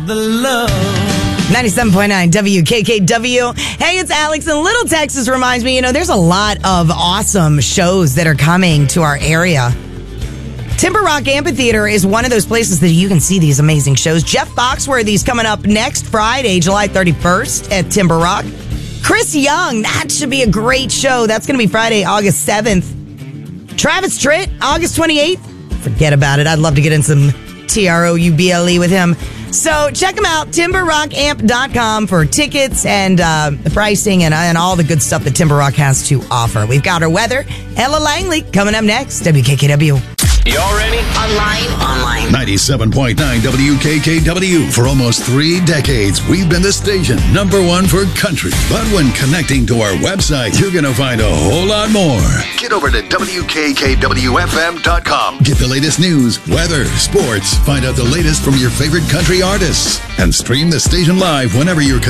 the love. 97.9 WKKW. Hey, it's Alex, and Little Texas reminds me, there's a lot of awesome shows that are coming to our area. Timber Rock Amphitheater is one of those places that you can see these amazing shows. Jeff Foxworthy's coming up next Friday, July 31st at Timber Rock. Chris Young, that should be a great show. That's going to be Friday, August 7th. Travis Tritt, August 28th. Forget about it. I'd love to get in some TROUBLE with him. So check them out, timberrockamp.com for tickets and the pricing and all the good stuff that Timber Rock has to offer. We've got our weather. Ella Langley coming up next. WKKW. Y'all ready? Online. 97.9 WKKW. For almost 3 decades, we've been the station #1 for country. But when connecting to our website, you're going to find a whole lot more. Get over to WKKWFM.com. Get the latest news, weather, sports. Find out the latest from your favorite country artists. And stream the station live whenever you're